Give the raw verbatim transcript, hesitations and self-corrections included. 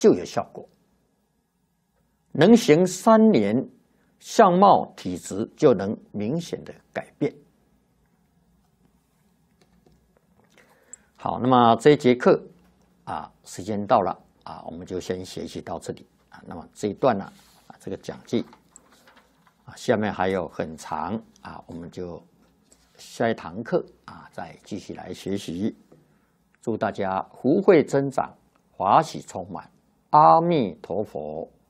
就有效果。能行三年，相貌体质就能明显的改变。好，那么这一节课啊，时间到了啊，我们就先学习到这里啊。那么这一段呢啊，这个讲记啊，下面还有很长啊，我们就下一堂课啊再继续来学习。祝大家福慧增长，华喜充满，阿弥陀佛。